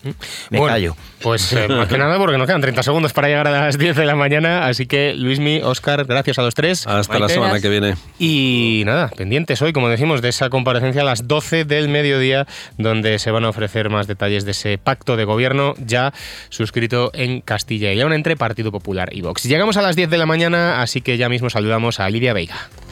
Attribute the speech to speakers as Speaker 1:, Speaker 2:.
Speaker 1: Me callo.
Speaker 2: Pues más que nada porque nos quedan 30 segundos para llegar a las 10 de la mañana, así que Luismi, Óscar, gracias a los tres.
Speaker 3: Hasta la semana que viene.
Speaker 2: Y nada, pendientes hoy, como decimos, de esa comparecencia a las 12 del mediodía, donde se van a ofrecer más detalles de ese pacto de gobierno ya suscrito en Castilla y León entre Partido Popular y Vox. Llegamos a las 10 de la mañana, así que ya mismo saludamos a Lidia Veiga.